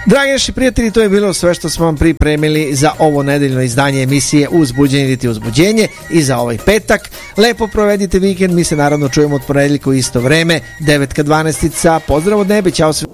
Dragi naši prijatelji, to je bilo sve što smo vam pripremili za ovo nedeljno izdanje emisije Uzbuđenje ili uzbuđenje i za ovaj petak. Lepo provedite vikend, mi se naravno čujemo od ponedjeljka u isto vreme, 9:12. Pozdrav od nebe, ćao sve.